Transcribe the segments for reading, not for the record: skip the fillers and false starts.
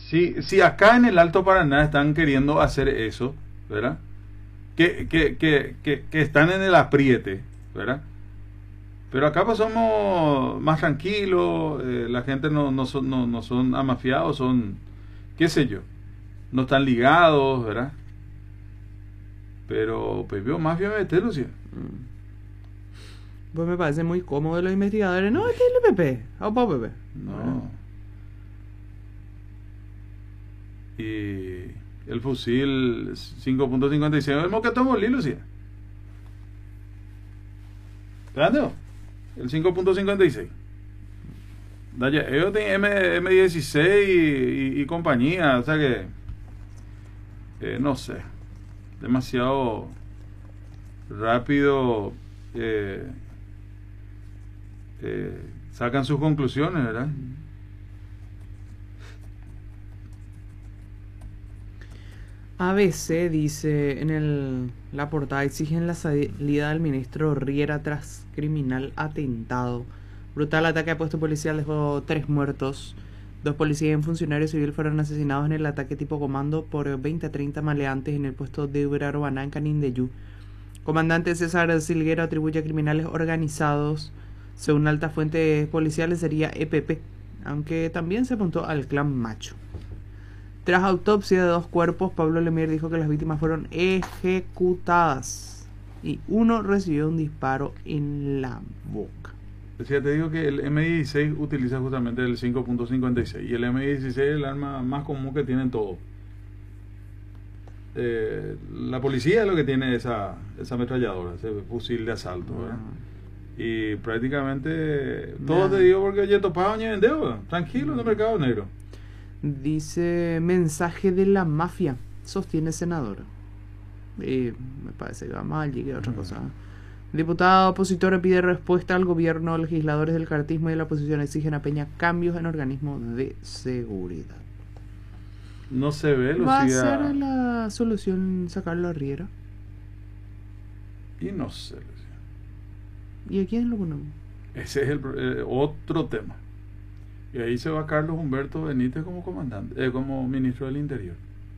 Si acá en el Alto Paraná están queriendo hacer eso, ¿verdad? Que están en el apriete, ¿verdad? Pero acá pues somos más tranquilos, la gente no son amafiados, son, qué sé yo, no están ligados, ¿verdad? Pero pues veo mafia meter, Lucía. Pues me parece muy cómodo los investigadores. No, este es el PP. Opa, PP. No. Y el fusil 5.56, el moquetón bolí, Lucía. ¿Grande? El 5.56. Ellos tienen M16 y compañía, o sea que no sé, demasiado rápido sacan sus conclusiones, ¿verdad? ABC dice en la portada: exigen la salida del ministro Riera tras criminal atentado. Brutal ataque a puesto policial dejó 3 muertos. 2 policías y un funcionario civil fueron asesinados en el ataque tipo comando por 20 a 30 maleantes en el puesto de Uberarbaná en Canindeyú. Comandante César Silguero atribuye a criminales organizados. Según altas fuentes policiales sería EPP, aunque también se apuntó al clan Macho. Tras autopsia de 2 cuerpos, Pablo Lemier dijo que las víctimas fueron ejecutadas y uno recibió un disparo en la boca. Ya te digo que el M16 utiliza justamente el 5.56 y el M16 es el arma más común que tienen todos. La policía es lo que tiene esa ametralladora, ese fusil de asalto, ¿verdad? Y prácticamente todo te digo porque oye, topado ni vendeo, tranquilo en el mercado negro. Dice: mensaje de la mafia, sostiene senadora. Me parece que va mal, llegue a otra cosa. Diputado opositor pide respuesta al gobierno. Legisladores del cartismo y de la oposición exigen a Peña cambios en organismos de seguridad. No se ve, Lucía. ¿Va a ser la solución sacarlo a Riera? Y no sé, Lucía. ¿Y a quién lo ponemos? Ese es el otro tema. Y ahí se va Carlos Humberto Benítez como comandante, como ministro del Interior.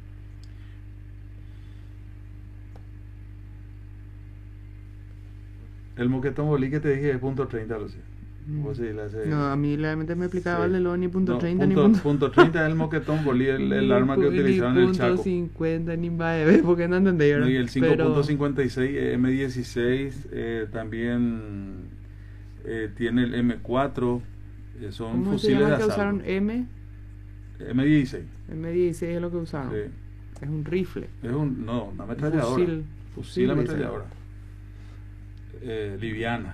El moquetón bolí que te dije es .30, Lucía. No, a mí realmente me explicaba el de lo ni punto no, 30 punto, ni punto 30 es el moquetón bolí, el arma que utilizaron en el Chaco. Punto 50 ni baebe, porque no entendí. No, y el 5.56 M16 también tiene el M4, son ¿cómo fusiles se llama de que asalto. usaron? M16. M16 es lo que usaron. Sí. Es un rifle. Es una ametralladora. Fusil ametralladora. Liviana.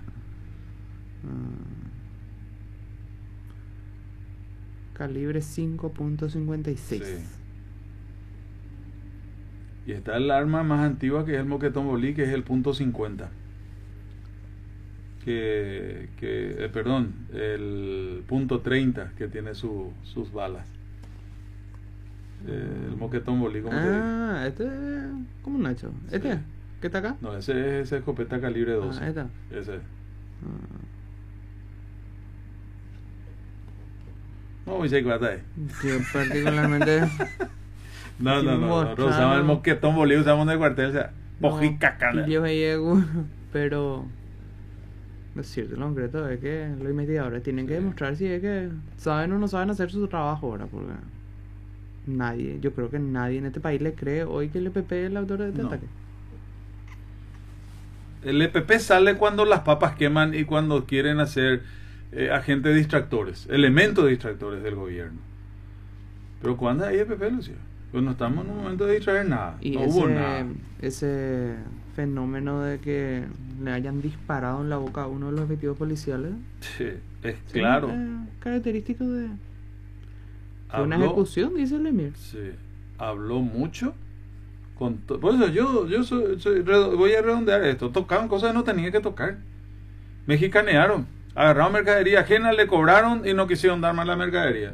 Calibre 5.56. Sí. Y está el arma más antigua que es el moquetón bolí, que es el .50. Perdón, el .30 que tiene sus balas. El moquetón bolí, ¿cómo te digo? Este es como un Nacho. Sí. ¿Este? ¿Qué está acá? No, ese es escopeta calibre 12. Esta. Ese. No, me sé qué batalla. Yo particularmente. No, nosotros usamos el moquetón bolí, usamos en el cuartel, o sea, pojica cana. Pero es cierto, lo concreto es que los investigadores tienen que demostrar si es que saben o no saben hacer su trabajo ahora, porque yo creo que nadie en este país le cree hoy que el EPP es el autor de este ataque. El EPP sale cuando las papas queman y cuando quieren hacer agentes distractores, elementos distractores del gobierno. Pero cuando hay EPP, Lucía, pues no estamos en un momento de distraer nada. Y no hubo nada. Ese fenómeno de que le hayan disparado en la boca a uno de los efectivos policiales, sí, es claro. Característico de una ejecución, dice el Emir. Sí, habló mucho. Por eso yo voy a redondear esto. Tocaban cosas que no tenían que tocar. Mexicanearon. Agarraron mercadería ajena, le cobraron y no quisieron dar más la mercadería.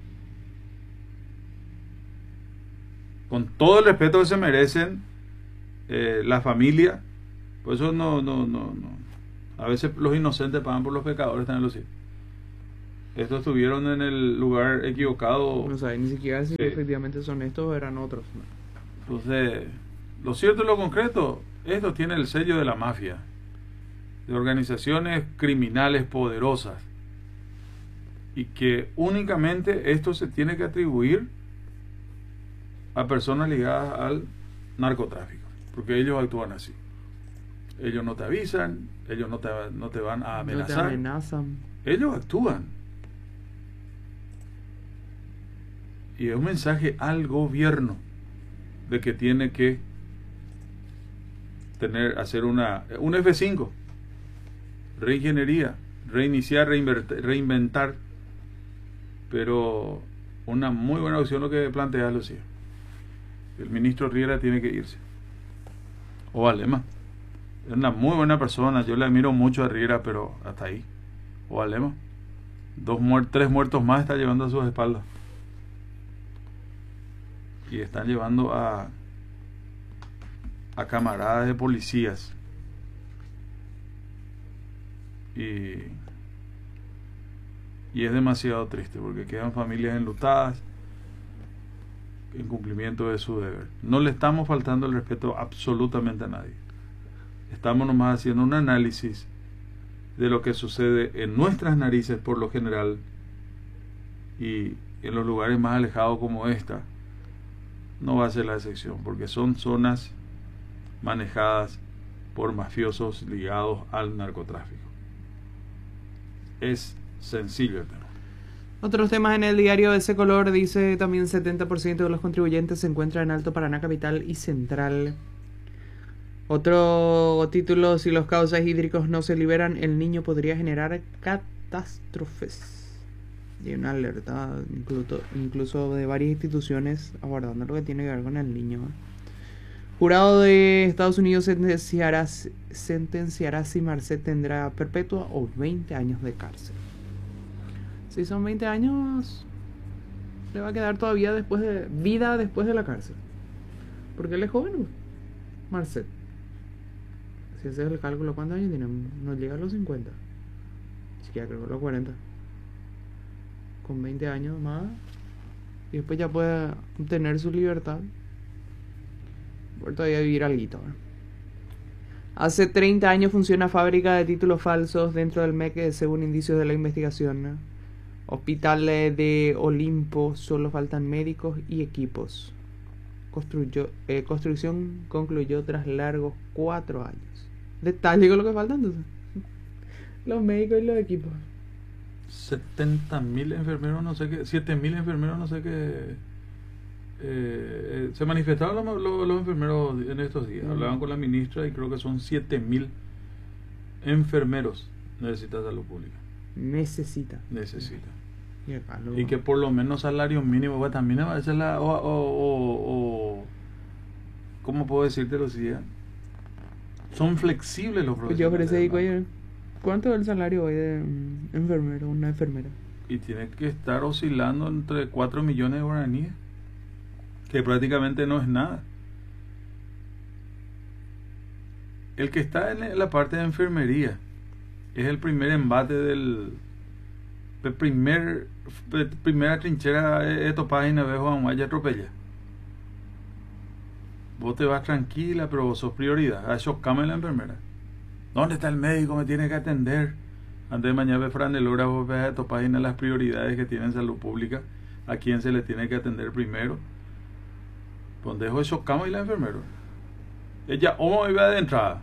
Con todo el respeto que se merecen la familia. Por eso no. A veces los inocentes pagan por los pecadores, también lo sé. Estos estuvieron en el lugar equivocado. No saben ni siquiera si efectivamente son estos o eran otros, ¿no? Entonces, lo cierto y lo concreto, esto tiene el sello de la mafia, de organizaciones criminales poderosas, y que únicamente esto se tiene que atribuir a personas ligadas al narcotráfico, porque ellos actúan así. Ellos no te avisan, ellos no te van a amenazar. No te amenazan. Ellos actúan. Y es un mensaje al gobierno de que tiene que hacer un F5, reingeniería, reiniciar, reinventar. Pero una muy buena opción lo que plantea Lucía. El ministro Riera tiene que irse. O Valema. Es una muy buena persona. Yo le admiro mucho a Riera, pero hasta ahí. O Valema. 3 muertos más está llevando a sus espaldas. Y están llevando a camaradas de policías. Y es demasiado triste porque quedan familias enlutadas en cumplimiento de su deber. No le estamos faltando el respeto absolutamente a nadie. Estamos nomás haciendo un análisis de lo que sucede en nuestras narices por lo general, y en los lugares más alejados como esta no va a ser la excepción, porque son zonas manejadas por mafiosos ligados al narcotráfico. Es sencillo el tema. Otros temas en el diario de ese color dice también 70% de los contribuyentes se encuentran en Alto Paraná capital y central. Otro título: si los cauces hídricos no se liberan, el Niño podría generar catástrofes. Y una alerta incluso de varias instituciones abordando lo que tiene que ver con el Niño. Jurado de Estados Unidos sentenciará si Marcet tendrá perpetua o 20 años de cárcel. Si son 20 años, le va a quedar todavía vida después de la cárcel. Porque él es joven, Marcet. Si ese es el cálculo, ¿cuántos años tiene? No llega a los 50. Siquiera creo que a los 40. Con 20 años más. Y después ya puede obtener su libertad. Por todavía vivir alguito. Hace 30 años funciona fábrica de títulos falsos dentro del MEC, según indicios de la investigación. Hospitales de Olimpo, solo faltan médicos y equipos. Construcción concluyó tras largos 4 años. Detalle con lo que falta entonces. Los médicos y los equipos. 70.000 enfermeros, no sé qué, 7.000 enfermeros, no sé qué. Se manifestaron los enfermeros en estos días. Hablaban con la ministra y creo que son 7.000 enfermeros necesita salud pública. Necesita. Y que por lo menos salario mínimo, pues, también a veces ¿cómo puedo decirte lo siguiente? Son flexibles los profesionales. Yo ofrecí ayer, ¿cuánto es el salario hoy de enfermero, una enfermera? Y tiene que estar oscilando entre 4 millones de guaraníes, que prácticamente no es nada. El que está en la parte de enfermería es el primer embate primera trinchera de tu página, ves Juan Guaya atropella. Vos te vas tranquila, pero vos sos prioridad. A chocame la enfermera. ¿Dónde está el médico? Me tiene que atender. Antes de mañana ves Fran el hora, vos ves a tu página las prioridades que tiene en salud pública, a quién se le tiene que atender primero. Donde dejo eso cama y la enfermera. Ella iba de entrada.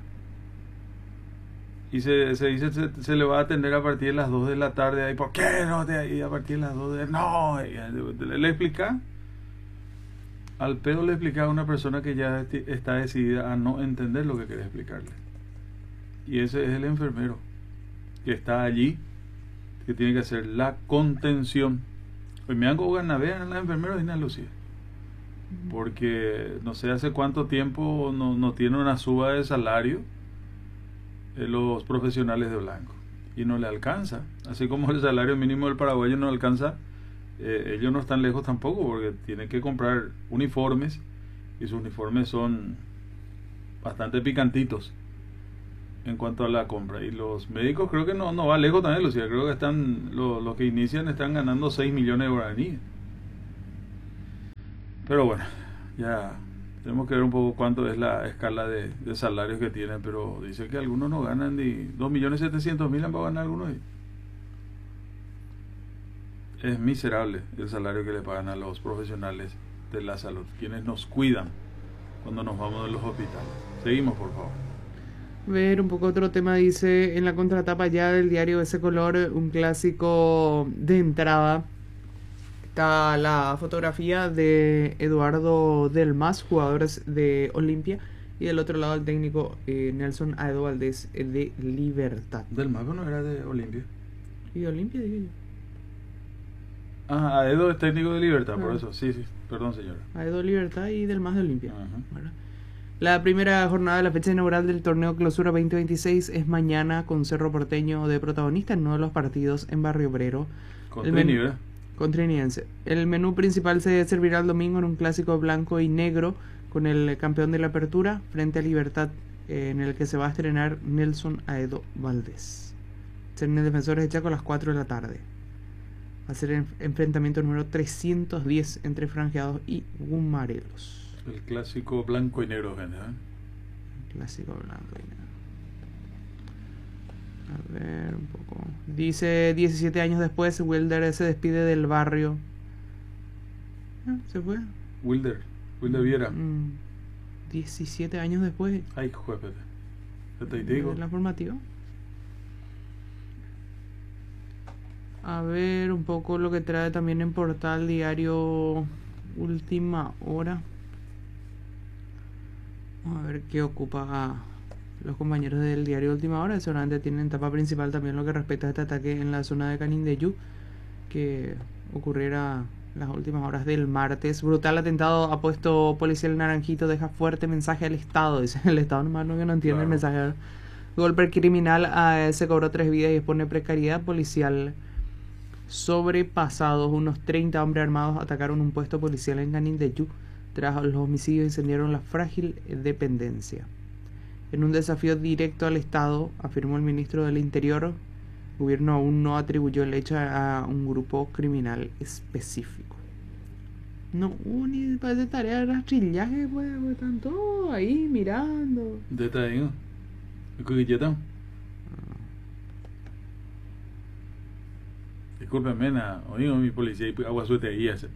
Y se dice se le va a atender a partir de las 2 de la tarde. Ahí, ¿por qué no te ahí a partir de las 2 de no? Le explica. Al pedo le explicaba a una persona que ya está decidida a no entender lo que quiere explicarle. Y ese es el enfermero que está allí, que tiene que hacer la contención. Hoy me han ganado en la enfermera de Ana Lucía. Porque no sé hace cuánto tiempo no tiene una suba de salario los profesionales de blanco, y no le alcanza, así como el salario mínimo del paraguayo no alcanza. Ellos no están lejos tampoco, porque tienen que comprar uniformes, y sus uniformes son bastante picantitos. en cuanto a la compra. Y los médicos creo que no va lejos también, Lucía. Creo que están los que inician están ganando 6 millones de guaraníes. Pero bueno, ya tenemos que ver un poco cuánto es la escala de salarios que tienen. Pero dice que algunos no ganan ni 2.700.000 han a ganar algunos. Es miserable el salario que le pagan a los profesionales de la salud, quienes nos cuidan cuando nos vamos de los hospitales. Seguimos, por favor. Ver un poco otro tema, dice en la contratapa ya del diario Ese Color, un clásico de entrada. Está la fotografía de Eduardo Del Mas, jugadores de Olimpia, y del otro lado el técnico Nelson Aedo Valdés de Libertad. Del Mas no era de Olimpia. ¿Y de Olimpia, digo yo? Ah, Aedo es técnico de Libertad, por eso. Sí, perdón, señora. Aedo Libertad y Del Mas de Olimpia. Uh-huh. La primera jornada de la fecha inaugural del torneo Clausura 2026 es mañana, con Cerro Porteño de protagonista en uno de los partidos en Barrio Obrero. Con Trini, ¿verdad? Con Triniense. El menú principal se servirá el domingo en un clásico blanco y negro con el campeón de la apertura frente a Libertad, en el que se va a estrenar Nelson Aedo Valdés. Será en el Defensores de Chaco a las 4 de la tarde. Va a ser el enfrentamiento número 310 entre franjeados y gumarelos. El clásico blanco y negro, ¿verdad? Clásico blanco y negro. A ver un poco. Dice 17 años después, Wilder se despide del barrio. Se fue. Wilder Viera. 17 años después. Ay, jueves. ¿Qué te digo? La formativa. A ver un poco lo que trae también en Portal Diario Última Hora. Vamos a ver qué ocupa los compañeros del diario Última Hora. Seguramente tienen en tapa principal también lo que respecta a este ataque en la zona de Canindeyú, que ocurriera las últimas horas del martes. Brutal atentado ha puesto policial Naranjito, deja fuerte mensaje al Estado. Dice el Estado nomás no, que no entiende el mensaje. Golpe criminal, se cobró 3 vidas y expone precariedad policial. Sobrepasados, unos 30 hombres armados atacaron un puesto policial en Canindeyú. Tras los homicidios incendiaron la frágil dependencia. En un desafío directo al Estado, afirmó el ministro del Interior, el gobierno aún no atribuyó el hecho a un grupo criminal específico. No hubo ni para hacer tarea de rastrillaje, pues están todos ahí mirando. ¿De está ahí? ¿Qué está? Discúlpeme, oigo mi policía y agua suerte ahí hace.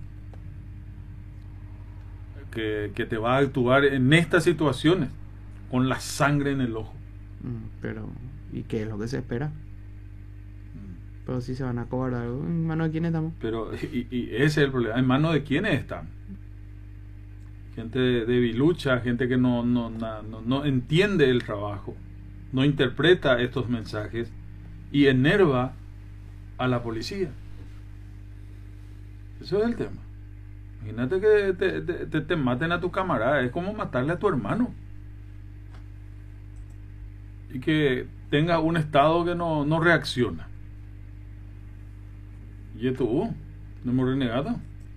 Que te va a actuar en estas situaciones con la sangre en el ojo. Pero, ¿y qué es lo que se espera? Pero si se van a cobrar algo, ¿en manos de quiénes estamos? Pero, y ese es el problema, ¿en manos de quiénes están? Gente debilucha, gente que no entiende el trabajo, no interpreta estos mensajes y enerva a la policía. Eso es el tema. Imagínate que te maten a tu camarada, es como matarle a tu hermano. Y que tenga un estado que no reacciona. Y esto, no hemos renegado.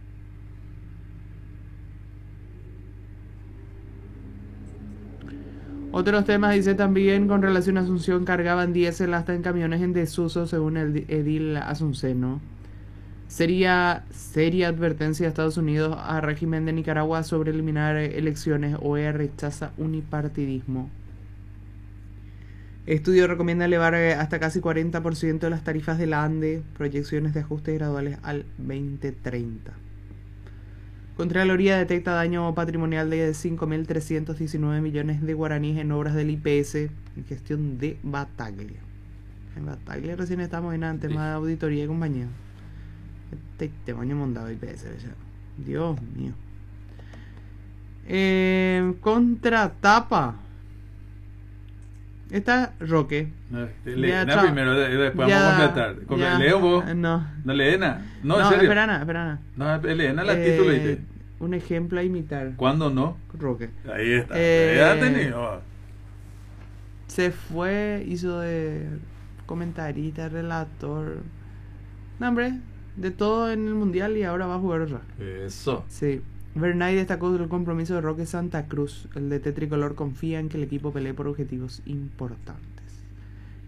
Otros temas, dice también, con relación a Asunción, cargaban diésel hasta en camiones en desuso, según el edil asunceno. Sería seria advertencia de Estados Unidos al régimen de Nicaragua sobre eliminar elecciones. OEA rechaza unipartidismo. Estudio recomienda elevar hasta casi 40% de las tarifas de la ANDE, proyecciones de ajustes graduales al 2030. Contraloría detecta daño patrimonial de 5.319 millones de guaraníes en obras del IPS en gestión de Bataglia. En Bataglia recién estamos en tema de auditoría y compañía. Este baño mondado IPS, Dios mío. Contratapa. Está Roque. Leena primero, después vamos a completar. ¿Leo vos? No. ¿No Leena? No, en No, serio. espera. No, Leena la título. Un ejemplo a imitar. ¿Cuándo no? Roque. Ahí está. Ya tenido. Se fue, hizo de comentarista, relator. No, hombre, de todo en el mundial y ahora va a jugar otra. Eso. Sí. Bernay destacó el compromiso de Roque Santa Cruz. El DT tricolor confía en que el equipo pelee por objetivos importantes.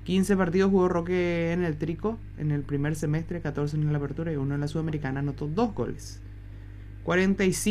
15 partidos jugó Roque en el Trico en el primer semestre, 14 en la apertura y 1 en la Sudamericana, anotó 2 goles. 45